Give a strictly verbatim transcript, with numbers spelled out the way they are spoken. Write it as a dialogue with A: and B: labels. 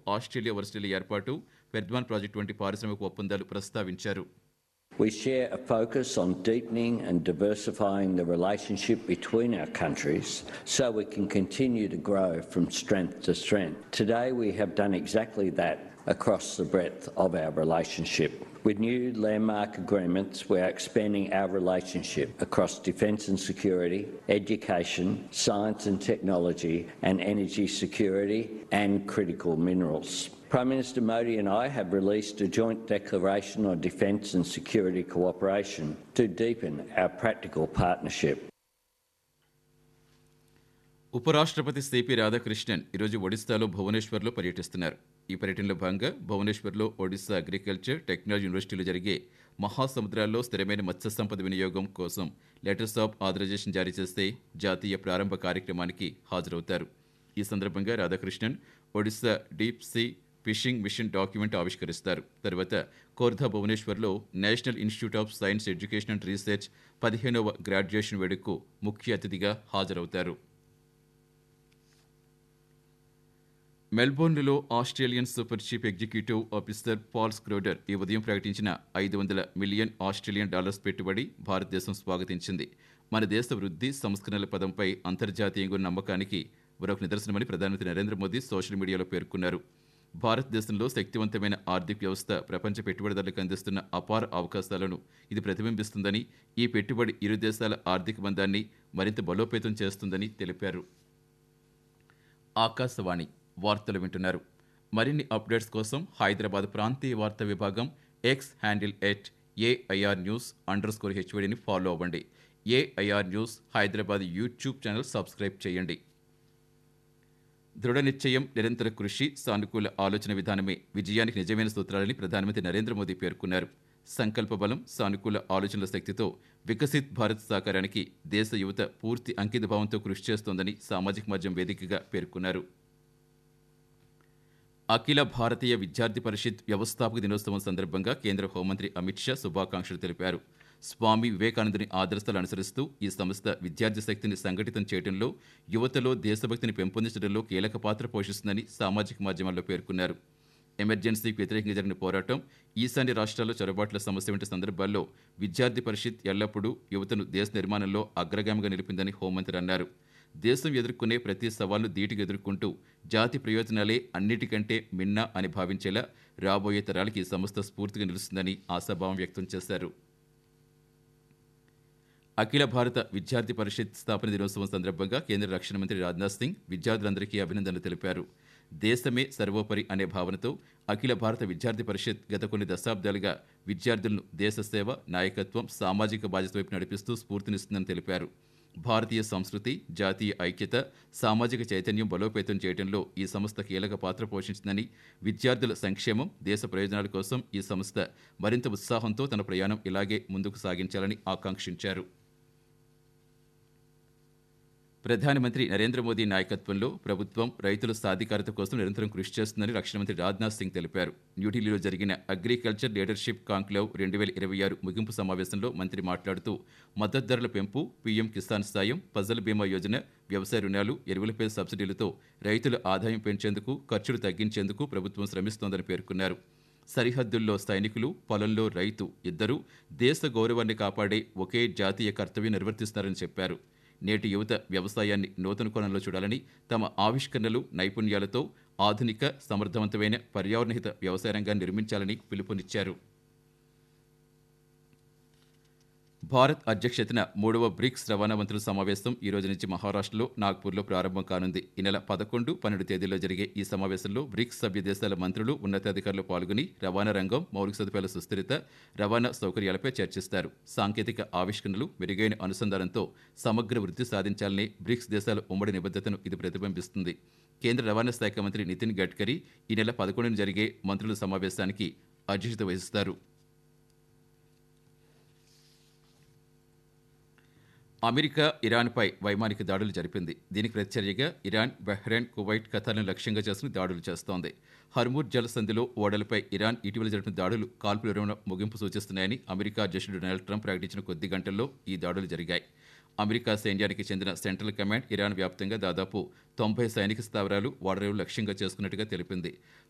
A: Australia వర్సిటీల ఏర్పాటు, పెర్ద్వాన్ project వంటి పారిశ్రామిక ఒప్పందాలు ప్రస్తావించారు.
B: We share a focus on deepening and diversifying the relationship between our countries so we can continue to grow from strength to strength. Today we have done exactly that across the breadth of our relationship. With new landmark agreements, we are expanding our relationship across defence and security, education, science and technology, and energy security and critical minerals. Prime Minister Modi and I have released a joint declaration on defence and security cooperation to deepen our practical partnership.
A: ఉపరాష్ట్రపతి CP Radhakrishnan ఈరోజు ఒడిశాలో భువనేశ్వర్లో పర్యటిస్తున్నారు. ఈ పర్యటనలో భాగంగా భువనేశ్వర్లో Odisha agriculture technology యూనివర్సిటీలో జరిగే మహాసముద్రాల్లో స్థిరమైన మత్స్య సంపద వినియోగం కోసం లెటర్స్ ఆఫ్ ఆథరైజేషన్ జారీ చేస్తే జాతీయ ప్రారంభ కార్యక్రమానికి హాజరవుతారు. ఈ సందర్భంగా Radhakrishnan Odisha deep sea fishing machine document ఆవిష్కరిస్తారు. తర్వాత Khordha భువనేశ్వర్లో national institute of science education and research పదిహేనవ గ్రాడ్యుయేషన్ వేడుకకు ముఖ్య అతిథిగా హాజరవుతారు. మెల్బోర్న్లో Australian super chief executive officer Paul స్క్రోడర్ ఈ ఉదయం ప్రకటించిన ఐదు వందల మిలియన్ ఆస్ట్రేలియన్ డాలర్స్ పెట్టుబడి భారతదేశం స్వాగతించింది. మన దేశ వృద్ధి సంస్కరణల పదంపై అంతర్జాతీయంగా ఉన్న నమ్మకానికి మరొక నిదర్శనమని ప్రధానమంత్రి నరేంద్ర మోదీ సోషల్ మీడియాలో పేర్కొన్నారు. భారతదేశంలో శక్తివంతమైన ఆర్థిక వ్యవస్థ ప్రపంచ పెట్టుబడిదారులకు అందిస్తున్న అపార అవకాశాలను ఇది ప్రతిబింబిస్తుందని, ఈ పెట్టుబడి ఇరు దేశాల ఆర్థిక బంధాన్ని మరింత బలోపేతం చేస్తుందని తెలిపారు. ఆకాశవాణి వార్తలు వింటున్నారు. మరిన్ని అప్డేట్స్ కోసం హైదరాబాద్ ప్రాంతీయ వార్తా విభాగం X handle at AIR news under score హెచ్వడిని follow అవ్వండి. AIR news Hyderabad YouTube channel subscribe చేయండి. దృఢ నిశ్చయం, నిరంతర కృషి, సానుకూల ఆలోచన విధానమే విజయానికి నిజమైన సూత్రాలని ప్రధానమంత్రి నరేంద్ర మోదీ పేర్కొన్నారు. సంకల్ప బలం, సానుకూల ఆలోచనల శక్తితో వికసిత్ భారత్ సాకారానికి దేశ యువత పూర్తి అంకితభావంతో కృషి చేస్తోందని సామాజిక మాధ్యమం వేదికగా పేర్కొన్నారు. అఖిల భారతీయ విద్యార్థి పరిషత్ వ్యవస్థాపక దినోత్సవం సందర్భంగా కేంద్ర హోంమంత్రి అమిత్ షా శుభాకాంక్షలు తెలిపారు. స్వామి వివేకానందుని ఆదర్శాలు అనుసరిస్తూ ఈ సంస్థ విద్యార్థి శక్తిని సంఘటితం చేయడంలో, యువతలో దేశభక్తిని పెంపొందించడంలో కీలక పాత్ర పోషిస్తుందని సామాజిక మాధ్యమాల్లో పేర్కొన్నారు. ఎమర్జెన్సీకి వ్యతిరేకంగా జరిగిన పోరాటం, ఈశాన్య రాష్ట్రాల్లో చొరబాట్ల సమస్య వంటి సందర్భాల్లో విద్యార్థి పరిషత్ ఎల్లప్పుడూ యువతను దేశ నిర్మాణంలో అగ్రగామిగా నిలిపిందని హోంమంత్రి అన్నారు. దేశం ఎదుర్కొనే ప్రతి సవాల్ను ధీటుగా ఎదుర్కొంటూ జాతి ప్రయోజనాలే అన్నిటికంటే మిన్న అని భావించేలా రాబోయే తరాలకి ఈ సంస్థ స్ఫూర్తిగా నిలుస్తుందని ఆశాభావం వ్యక్తం చేశారు. అఖిల భారత విద్యార్థి పరిషత్ స్థాపన దినోత్సవం సందర్భంగా కేంద్ర రక్షణ మంత్రి రాజ్నాథ్ సింగ్ విద్యార్థులందరికీ అభినందనలు తెలిపారు. దేశమే సర్వోపరి అనే భావనతో అఖిల భారత విద్యార్థి పరిషత్ గత కొన్ని దశాబ్దాలుగా విద్యార్థులను దేశ సేవ, నాయకత్వం, సామాజిక బాధ్యత వైపు నడిపిస్తూ స్ఫూర్తినిస్తుందని తెలిపారు. భారతీయ సంస్కృతి, జాతీయ ఐక్యత, సామాజిక చైతన్యం బలోపేతం చేయడంలో ఈ సంస్థ కీలక పాత్ర పోషించిందని, విద్యార్థుల సంక్షేమం, దేశ ప్రయోజనాల కోసం ఈ సంస్థ మరింత ఉత్సాహంతో తన ప్రయాణం ఇలాగే ముందుకు సాగించాలని ఆకాంక్షించారు. ప్రధానమంత్రి నరేంద్ర మోదీ నాయకత్వంలో ప్రభుత్వం రైతుల సాధికారత కోసం నిరంతరం కృషి చేస్తుందని రక్షణ మంత్రి రాజ్నాథ్ సింగ్ తెలిపారు. న్యూఢిల్లీలో జరిగిన అగ్రికల్చర్ లీడర్షిప్ కాంక్లేవ్ రెండు వేల ఇరవై ఆరు ముగింపు సమావేశంలో మంత్రి మాట్లాడుతూ మద్దతు ధరల పెంపు, పీఎం కిసాన్ సాయం, ఫసల్ బీమా యోజన, వ్యవసాయ రుణాలు, ఎరువులపై సబ్సిడీలతో రైతుల ఆదాయం పెంచేందుకు, ఖర్చులు తగ్గించేందుకు ప్రభుత్వం శ్రమిస్తోందని పేర్కొన్నారు. సరిహద్దుల్లో సైనికులు, పొలంలో రైతు ఇద్దరూ దేశ గౌరవాన్ని కాపాడే ఒకే జాతీయ కర్తవ్యం నిర్వర్తిస్తున్నారని చెప్పారు. నేటి యువత వ్యవసాయాన్ని నూతన కోణంలో చూడాలని, తమ ఆవిష్కరణలు, నైపుణ్యాలతో ఆధునిక, సమర్థవంతమైన, పర్యావరణహిత వ్యవసాయ రంగాన్ని నిర్మించాలని పిలుపునిచ్చారు. భారత్ అధ్యక్షతన మూడవ బ్రిక్స్ రవాణా మంత్రుల సమావేశం ఈ రోజు నుంచి మహారాష్ట్రలో నాగ్పూర్లో ప్రారంభం కానుంది. ఈ నెల పదకొండు, పన్నెండు తేదీల్లో జరిగే ఈ సమావేశంలో బ్రిక్స్ సభ్య దేశాల మంత్రులు, ఉన్నతాధికారులు పాల్గొని రవాణా రంగం, మౌలిక సదుపాయాల సుస్థిరత, రవాణా సౌకర్యాలపై చర్చిస్తారు. సాంకేతిక ఆవిష్కరణలు, మెరుగైన అనుసంధానంతో సమగ్ర వృద్ధి సాధించాలనే బ్రిక్స్ దేశాల ఉమ్మడి నిబద్ధతను ఇది ప్రతిబింబిస్తుంది. కేంద్ర రవాణా శాఖ మంత్రి నితిన్ గడ్కరీ ఈ నెల పదకొండున జరిగే మంత్రుల సమావేశానికి అధ్యక్షత వహిస్తారు. అమెరికా ఇరాన్పై వైమానిక దాడులు జరిపింది. దీనికి ప్రతిచర్యగా ఇరాన్, బహ్రెయిన్, కువైట్, ఖతార్ను లక్ష్యంగా చేసుకుని దాడులు చేస్తోంది. హర్మూజ్ జలసంధిలో ఓడలపై ఇరాన్ ఇటీవల జరిపిన దాడులు కాల్పుల విరమణ ముగింపు సూచిస్తున్నాయని అమెరికా అధ్యక్షుడు డొనాల్డ్ ట్రంప్ ప్రకటించిన కొద్ది గంటల్లో ఈ దాడులు జరిగాయి. అమెరికా సైన్యానికి చెందిన సెంట్రల్ కమాండ్ ఇరాన్ వ్యాప్తంగా దాదాపు తొంభై సైనిక స్థావరాలు, ఓడరేవులు లక్ష్యంగా చేసుకున్నట్టుగా తెలిపింది.